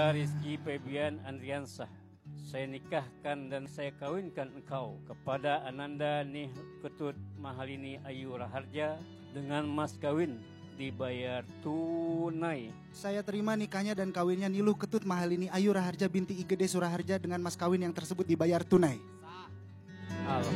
Saya Rizky Febian Andriansah. Saya nikahkan dan saya kawinkan engkau kepada Ananda Nih Ketut Mahalini Ayu Raharja dengan mas kawin dibayar tunai. Saya terima nikahnya dan kawinnya Niluh Ketut Mahalini Ayu Raharja binti Igede Suraharja dengan mas kawin yang tersebut dibayar tunai. Alhamdulillah.